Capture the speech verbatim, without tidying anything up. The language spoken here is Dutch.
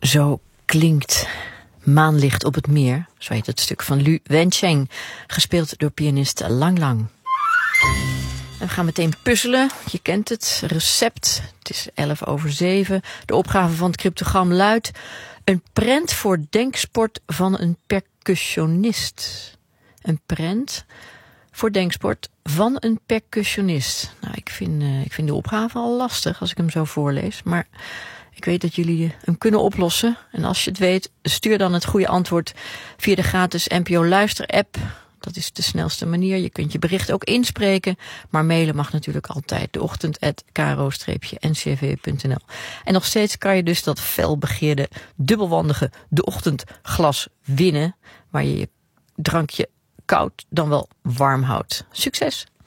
Zo klinkt Maanlicht op het meer, zo heet het stuk van Lu Wencheng, gespeeld door pianist Lang Lang. We gaan meteen puzzelen. Je kent het, recept. Het is elf over zeven. De opgave van het cryptogram luidt: een prent voor denksport van een percussionist. Een prent voor denksport van een percussionist. Nou, ik vind, uh, ik vind de opgave al lastig als ik hem zo voorlees, maar ik weet dat jullie hem kunnen oplossen. En als je het weet, stuur dan het goede antwoord via de gratis N P O Luister app. Dat is de snelste manier. Je kunt je bericht ook inspreken, maar mailen mag natuurlijk altijd. De ochtend at k r o n c v punt n l. En nog steeds kan je dus dat felbegeerde, dubbelwandige De Ochtendglas winnen, waar je je drankje koud dan wel warm houdt. Succes!